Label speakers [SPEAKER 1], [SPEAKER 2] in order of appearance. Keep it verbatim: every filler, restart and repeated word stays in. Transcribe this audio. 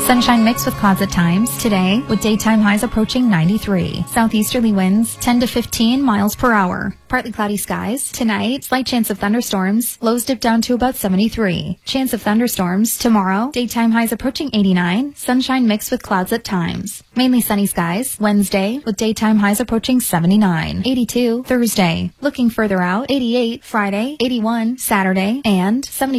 [SPEAKER 1] Sunshine mixed with clouds at times today, with daytime highs approaching ninety-three. Southeasterly winds ten to fifteen miles per hour. Partly cloudy skies. Tonight, slight chance of thunderstorms. Lows dip down to about seventy-three. Chance of thunderstorms tomorrow. Daytime highs approaching eighty-nine. Sunshine mixed with clouds at times. Mainly sunny skies. Wednesday, with daytime highs approaching seventy-nine. eighty-two Thursday. Looking further out, eighty-eight Friday, eighty-one Saturday, and seventy